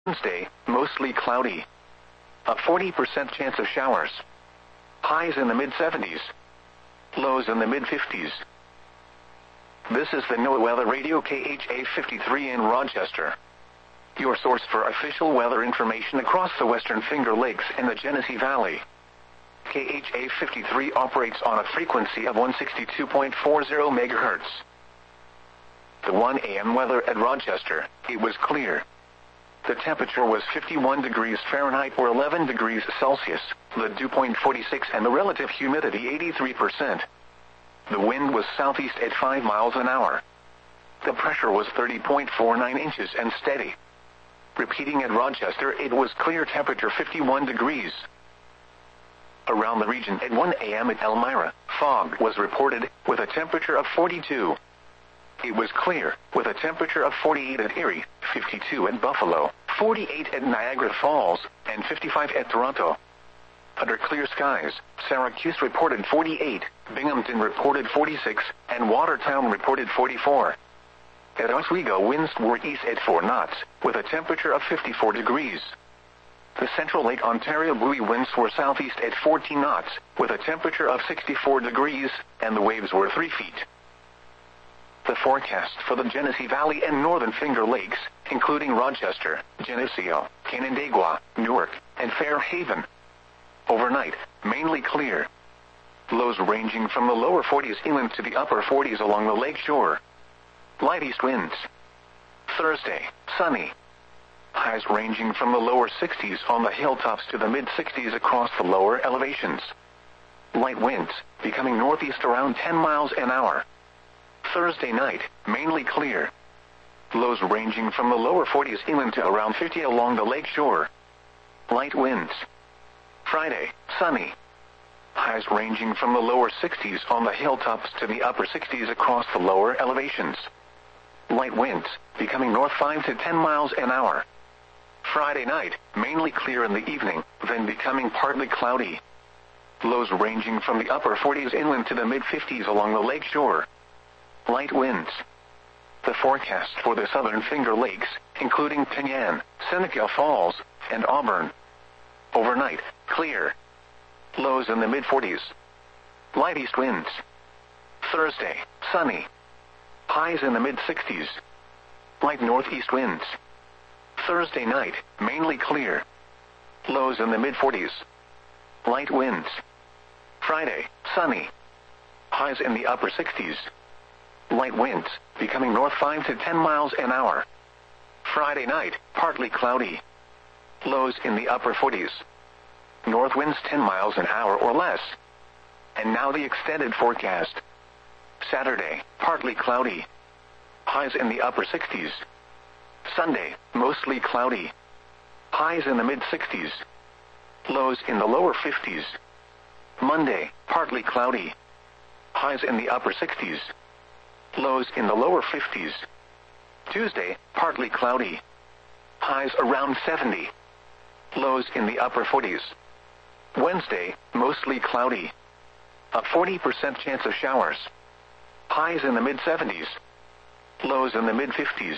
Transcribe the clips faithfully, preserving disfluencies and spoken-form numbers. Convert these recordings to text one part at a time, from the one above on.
Wednesday, mostly cloudy. A forty percent chance of showers. Highs in the mid seventies. Lows in the mid fifties. This is the NOAA Weather Radio K H A fifty-three in Rochester. Your source for official weather information across the Western Finger Lakes and the Genesee Valley. K H A fifty-three operates on a frequency of one sixty-two point four zero megahertz. The one A M weather at Rochester, it was clear. The temperature was fifty-one degrees Fahrenheit or eleven degrees Celsius, the dew point forty-six and the relative humidity eighty-three percent. The wind was southeast at five miles an hour. The pressure was thirty point four nine inches and steady. Repeating at Rochester, it was clear, temperature fifty-one degrees. Around the region at one A M at Elmira, fog was reported, with a temperature of forty-two. It was clear, with a temperature of forty-eight at Erie, fifty-two at Buffalo, forty-eight at Niagara Falls, and fifty-five at Toronto. Under clear skies, Syracuse reported forty-eight, Binghamton reported forty-six, and Watertown reported forty-four. At Oswego, winds were east at four knots, with a temperature of fifty-four degrees. The Central Lake Ontario buoy winds were southeast at fourteen knots, with a temperature of sixty-four degrees, and the waves were three feet. The forecast for the Genesee Valley and Northern Finger Lakes, including Rochester, Geneseo, Canandaigua, Newark, and Fairhaven. Overnight, mainly clear. Lows ranging from the lower forties inland to the upper forties along the lake shore. Light east winds. Thursday, sunny. Highs ranging from the lower sixties on the hilltops to the mid sixties across the lower elevations. Light winds, becoming northeast around ten miles an hour. Thursday night, mainly clear. Lows ranging from the lower forties inland to around fifty along the lake shore. Light winds. Friday, sunny. Highs ranging from the lower sixties on the hilltops to the upper sixties across the lower elevations. Light winds, becoming north five to ten miles an hour. Friday night, mainly clear in the evening, then becoming partly cloudy. Lows ranging from the upper forties inland to the mid fifties along the lake shore. Light winds. The forecast for the Southern Finger Lakes, including Penyan, Seneca Falls, and Auburn. Overnight, clear. Lows in the mid forties. Light east winds. Thursday, sunny. Highs in the mid sixties. Light northeast winds. Thursday night, mainly clear. Lows in the mid forties. Light winds. Friday, sunny. Highs in the upper sixties. Light winds, becoming north five to ten miles an hour. Friday night, partly cloudy. Lows in the upper forties. North winds ten miles an hour or less. And now the extended forecast. Saturday, partly cloudy. Highs in the upper sixties. Sunday, mostly cloudy. Highs in the mid sixties. Lows in the lower fifties. Monday, partly cloudy. Highs in the upper sixties. Lows in the lower fifties. Tuesday, partly cloudy. Highs around seventy. Lows in the upper forties. Wednesday, mostly cloudy. A forty percent chance of showers. Highs in the mid seventies. Lows in the mid fifties.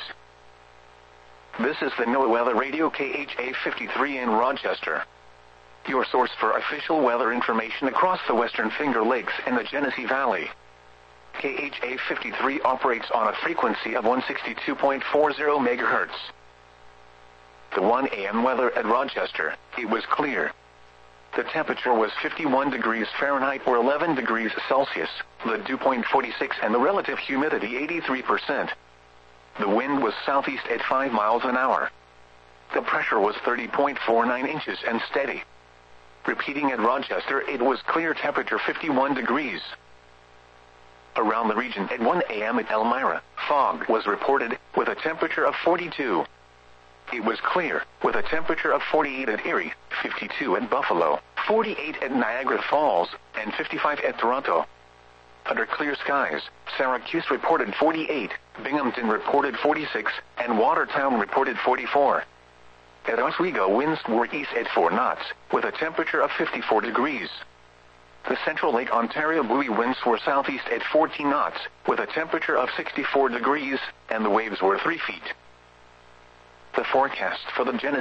This is the NOAA Weather Radio K H A fifty-three in Rochester. Your source for official weather information across the Western Finger Lakes and the Genesee Valley. K H A fifty-three operates on a frequency of one sixty-two point four zero megahertz. The one A M weather at Rochester, it was clear. The temperature was fifty-one degrees Fahrenheit or eleven degrees Celsius, the dew point forty-six and the relative humidity eighty-three percent. The wind was southeast at five miles an hour. The pressure was thirty point four nine inches and steady. Repeating at Rochester, it was clear, temperature fifty-one degrees. Around the region at one A M at Elmira, fog was reported, with a temperature of forty-two. It was clear, with a temperature of forty-eight at Erie, fifty-two at Buffalo, forty-eight at Niagara Falls, and fifty-five at Toronto. Under clear skies, Syracuse reported forty-eight, Binghamton reported forty-six, and Watertown reported forty-four. At Oswego, winds were east at four knots, with a temperature of fifty-four degrees. The Central Lake Ontario buoy winds were southeast at fourteen knots, with a temperature of sixty-four degrees, and the waves were three feet. The forecast for the Genesee